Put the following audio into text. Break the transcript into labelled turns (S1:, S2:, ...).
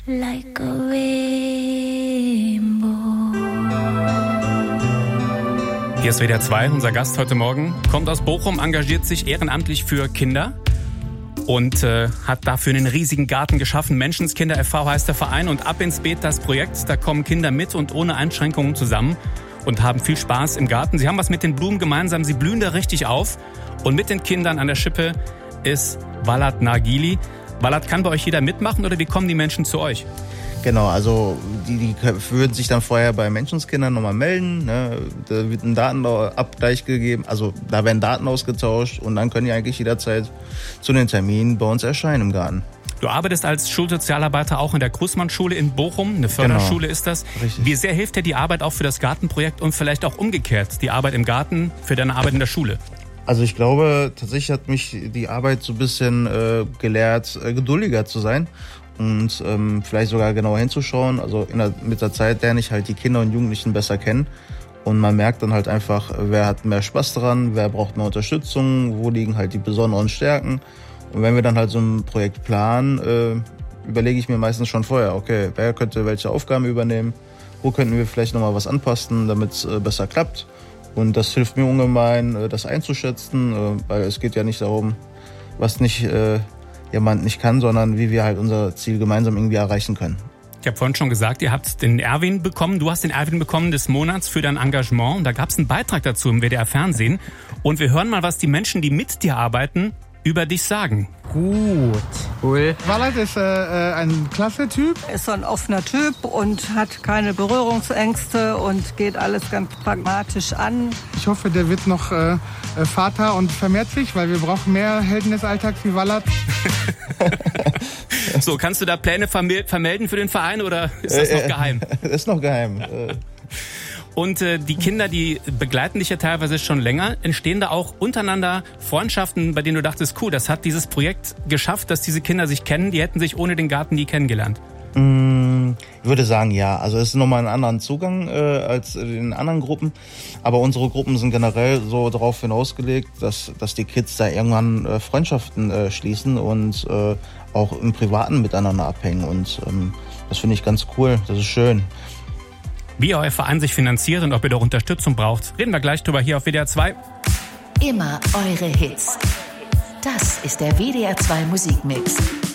S1: like a rainbow.
S2: Hier ist WDR 2, unser Gast heute Morgen, kommt aus Bochum, engagiert sich ehrenamtlich für Kinder und hat dafür einen riesigen Garten geschaffen. Menschenskinder e.V. heißt der Verein und Ab ins Beet das Projekt. Da kommen Kinder mit und ohne Einschränkungen zusammen und haben viel Spaß im Garten. Sie haben was mit den Blumen gemeinsam, sie blühen da richtig auf. Und mit den Kindern an der Schippe ist Walad Nargili. Walad, kann bei euch jeder mitmachen oder wie kommen die Menschen zu euch?
S3: Genau, also die würden sich dann vorher bei Menschenskindern nochmal melden. Ne? Da wird ein Datenabgleich gegeben, also da werden Daten ausgetauscht und dann können die eigentlich jederzeit zu den Terminen bei uns erscheinen im Garten.
S2: Du arbeitest als Schulsozialarbeiter auch in der Krußmann-Schule in Bochum, eine Förderschule ist das.
S3: Richtig.
S2: Wie sehr hilft dir die Arbeit auch für das Gartenprojekt und vielleicht auch umgekehrt, die Arbeit im Garten für deine Arbeit in der Schule?
S3: Also ich glaube, tatsächlich hat mich die Arbeit so ein bisschen gelehrt, geduldiger zu sein. Und vielleicht sogar genauer hinzuschauen. Also mit der Zeit lerne ich halt die Kinder und Jugendlichen besser kennen. Und man merkt dann halt einfach, wer hat mehr Spaß daran, wer braucht mehr Unterstützung, wo liegen halt die besonderen Stärken. Und wenn wir dann halt so ein Projekt planen, überlege ich mir meistens schon vorher, okay, wer könnte welche Aufgaben übernehmen, wo könnten wir vielleicht nochmal was anpassen, damit es besser klappt. Und das hilft mir ungemein, das einzuschätzen, weil es geht ja nicht darum, was nicht jemand nicht kann, sondern wie wir halt unser Ziel gemeinsam irgendwie erreichen können.
S2: Ich habe vorhin schon gesagt, ihr habt den Erwin bekommen. Du hast den Erwin bekommen des Monats für dein Engagement. Und da gab es einen Beitrag dazu im WDR Fernsehen. Und wir hören mal, was die Menschen, die mit dir arbeiten, über dich sagen.
S4: Gut. Cool. Walad ist ein klasse Typ.
S5: Ist so ein offener Typ und hat keine Berührungsängste und geht alles ganz pragmatisch an.
S4: Ich hoffe, der wird noch Vater und vermehrt sich, weil wir brauchen mehr Helden des Alltags wie Walad.
S2: So, kannst du da Pläne vermelden für den Verein oder ist das noch geheim?
S3: Ist noch geheim.
S2: Und die Kinder, die begleiten dich ja teilweise schon länger. Entstehen da auch untereinander Freundschaften, bei denen du dachtest, cool, das hat dieses Projekt geschafft, dass diese Kinder sich kennen. Die hätten sich ohne den Garten nie kennengelernt.
S3: Ich würde sagen, ja. Also es ist nochmal ein anderer Zugang als in anderen Gruppen. Aber unsere Gruppen sind generell so darauf hinausgelegt, dass die Kids da irgendwann Freundschaften schließen und auch im Privaten miteinander abhängen. Und das finde ich ganz cool. Das ist schön.
S2: Wie euer Verein sich finanziert und ob ihr doch Unterstützung braucht, reden wir gleich drüber hier auf WDR 2.
S1: Immer eure Hits. Das ist der WDR 2 Musikmix.